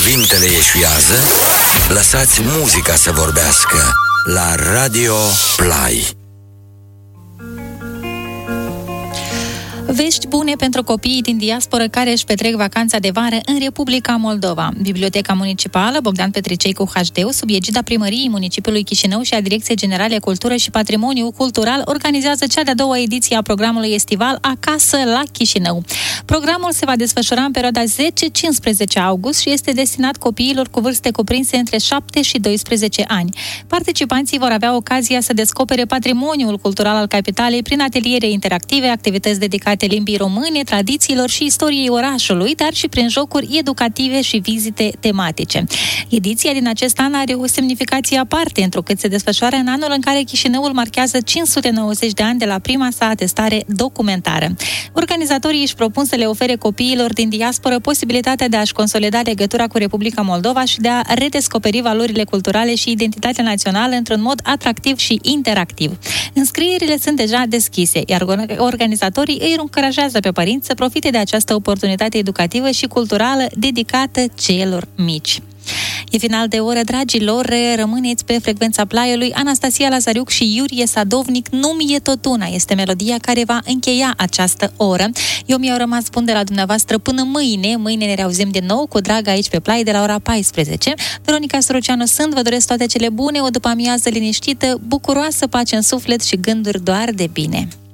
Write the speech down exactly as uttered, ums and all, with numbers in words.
cuvintele eșuează, lăsați muzica să vorbească la Radio Play. Vești bune pentru copiii din diasporă care își petrec vacanța de vară în Republica Moldova. Biblioteca Municipală Bogdan Petricei cu H D, sub egida Primăriei Municipiului Chișinău și a Direcției Generale Cultură și Patrimoniu Cultural, organizează cea de-a doua ediție a programului estival Acasă la Chișinău. Programul se va desfășura în perioada zece cincisprezece august și este destinat copiilor cu vârste cuprinse între șapte și doisprezece ani. Participanții vor avea ocazia să descopere patrimoniul cultural al capitalei prin ateliere interactive, activități dedicate limbii române, tradițiilor și istoriei orașului, dar și prin jocuri educative și vizite tematice. Ediția din acest an are o semnificație aparte, întrucât se desfășoară în anul în care Chișinăul marchează cinci sute nouăzeci de ani de la prima sa atestare documentară. Organizatorii își propun să le ofere copiilor din diasporă posibilitatea de a-și consolida legătura cu Republica Moldova și de a redescoperi valorile culturale și identitatea națională într-un mod atractiv și interactiv. Înscrierile sunt deja deschise, iar organizatorii îi încurajează pe părinți să profite de această oportunitate educativă și culturală dedicată celor mici. E final de oră, dragilor, rămâneți pe frecvența Plaiului. Anastasia Lazariuc și Iurie Sadovnic, Nu-mi e tot una, este melodia care va încheia această oră. Eu mi-au rămas bun de la dumneavoastră până mâine. Mâine ne reauzim din nou cu drag aici pe Plai de la ora paisprezece. Veronica Soroceanu sunt, vă doresc toate cele bune, o după amiază liniștită, bucuroasă, pace în suflet și gânduri doar de bine.